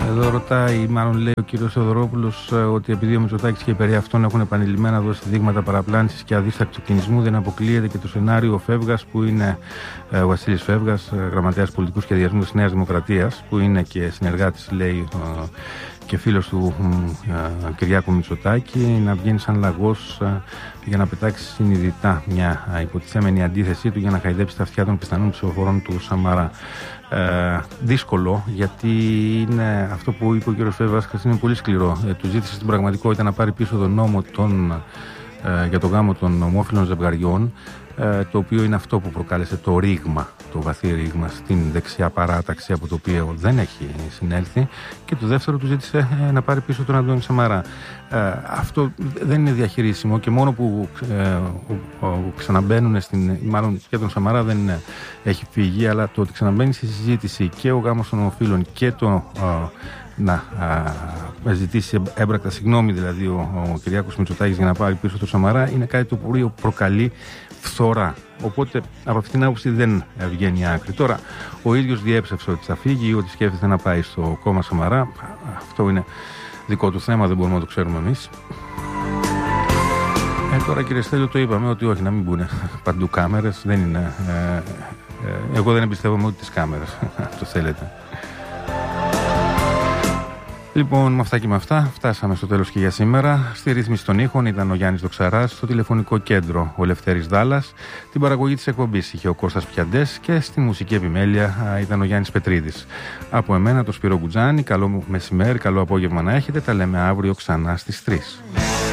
Εδώ ρωτάει, μάλλον λέει ο κύριος Θεοδωρόπουλος, ότι επειδή ο Μητσοτάκης και οι περί αυτών έχουν επανειλημμένα δώσει δείγματα παραπλάνησης και αδίστακτου κινησμού, δεν αποκλείεται και το σενάριο ο Φεύγας, που είναι ο Βασίλης Φεύγας, γραμματέας πολιτικού σχεδιασμού της Νέας Δημοκρατίας, που είναι και συνεργάτης, λέει, και φίλος του Κυριάκου Μητσοτάκη, να βγαίνει σαν λαγός για να πετάξει συνειδητά μια υποτιθέμενη αντίθεσή του για να χαϊδέψει τα αυτιά των πιθανών ψηφοφορών του Σαμαρά. Δύσκολο, γιατί είναι αυτό που είπε ο κ. Φεύγας, είναι πολύ σκληρό. Του ζήτησε στην πραγματικότητα να πάρει πίσω τον νόμο για το γάμο των ομόφυλων ζευγαριών, το οποίο είναι αυτό που προκάλεσε το ρήγμα, το βαθύ ρήγμα στην δεξιά παράταξη, από το οποίο δεν έχει συνέλθει, και το δεύτερο του ζήτησε να πάρει πίσω τον Αντώνη Σαμαρά. Αυτό δεν είναι διαχειρίσιμο, και μόνο που ξαναμπαίνουν μάλλον και τον Σαμαρά δεν έχει φύγει, αλλά το ότι ξαναμπαίνει στη συζήτηση και ο γάμος των ομοφύλων και το να ζητήσει έμπρακτα συγγνώμη, δηλαδή ο Κυριάκος Μητσοτάκης, για να πάρει πίσω το Σαμαρά, είναι κάτι το οποίο προκαλεί φθορά. Οπότε από αυτήν την άποψη δεν βγαίνει άκρη. Τώρα ο ίδιος διέψευσε ότι θα φύγει ή ότι σκέφτεται να πάει στο κόμμα Σαμαρά. Αυτό είναι δικό του θέμα, δεν μπορούμε να το ξέρουμε εμείς. Τώρα, κύριε Στέλιο, το είπαμε ότι όχι, να μην μπουν παντού κάμερες. Δεν είναι. Εγώ δεν εμπιστεύομαι ούτε τις κάμερες, αν το θέλετε. Λοιπόν, με αυτά και με αυτά φτάσαμε στο τέλος και για σήμερα. Στη ρύθμιση των ήχων ήταν ο Γιάννης Δοξαράς, στο τηλεφωνικό κέντρο ο Λευτέρης Δάλλας, την παραγωγή της εκπομπής είχε ο Κώστας Πιαντές και στη μουσική επιμέλεια ήταν ο Γιάννης Πετρίδης. Από εμένα, το Σπύρο Γκουτζάνη, καλό μεσημέρι, καλό απόγευμα να έχετε. Τα λέμε αύριο ξανά στις 3.